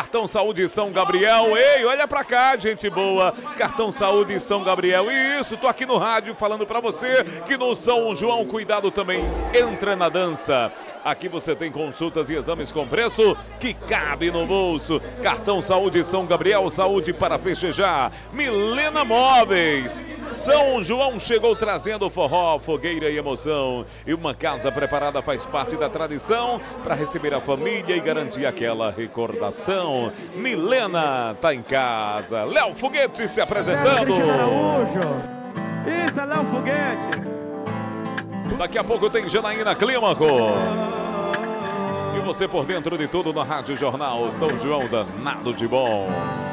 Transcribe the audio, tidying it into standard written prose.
Cartão Saúde São Gabriel. Ei, olha pra cá, gente boa. Cartão Saúde São Gabriel. Isso, tô aqui no rádio falando pra você que no São João, cuidado também, entra na dança. Aqui você tem consultas e exames com preço que cabe no bolso. Cartão Saúde São Gabriel, saúde para festejar. Milena Móveis. São João chegou trazendo forró, fogueira e emoção. E uma casa preparada faz parte da tradição para receber a família e garantir aquela recordação. Milena tá em casa. Léo Foguete se apresentando. Isso, é Léo Foguete. Daqui a pouco tem Janaína Clímaco. E você por dentro de tudo na Rádio Jornal São João, danado de bom.